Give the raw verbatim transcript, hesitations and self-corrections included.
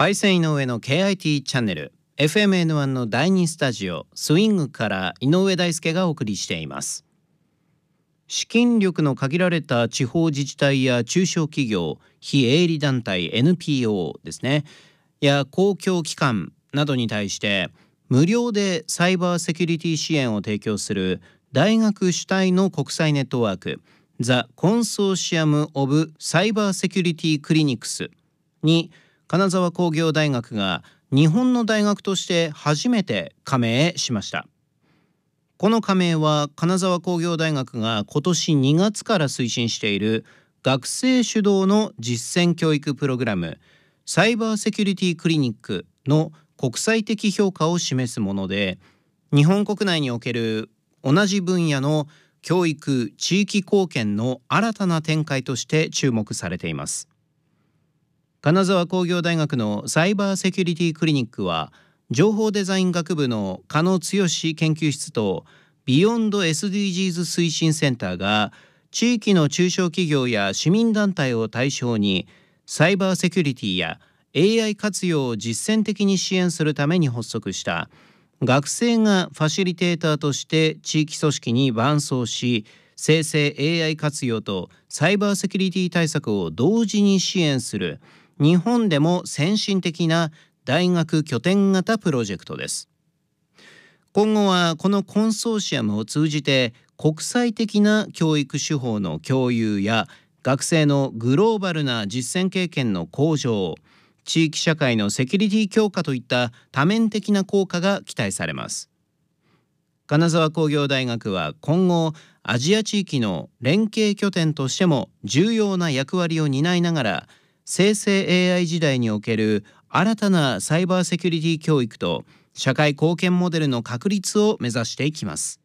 パイセン井上の ケーアイティー チャンネル エフエムエヌワン のだいにスタジオスイングから井上大輔がお送りしています。資金力の限られた地方自治体や中小企業、非営利団体 エヌピーオー ですねや公共機関などに対して無料でサイバーセキュリティ支援を提供する大学主体の国際ネットワーク The Consortium of Cyber Security Clinics に金沢工業大学が日本の大学として初めて加盟しました。この加盟は金沢工業大学が今年にがつから推進している学生主導の実践教育プログラムサイバーセキュリティクリニックの国際的評価を示すもので、日本国内における同じ分野の教育・地域貢献の新たな展開として注目されています。金沢工業大学のサイバーセキュリティクリニックは情報デザイン学部の加野剛研究室とビヨンド エスディージーズ 推進センターが地域の中小企業や市民団体を対象にサイバーセキュリティや エーアイ 活用を実践的に支援するために発足した学生がファシリテーターとして地域組織に伴走し、生成 エーアイ 活用とサイバーセキュリティ対策を同時に支援する日本でも先進的な大学拠点型プロジェクトです。今後はこのコンソーシアムを通じて国際的な教育手法の共有や学生のグローバルな実践経験の向上、地域社会のセキュリティ強化といった多面的な効果が期待されます。金沢工業大学は今後アジア地域の連携拠点としても重要な役割を担いながら生成 エーアイ 時代における新たなサイバーセキュリティ教育と社会貢献モデルの確立を目指していきます。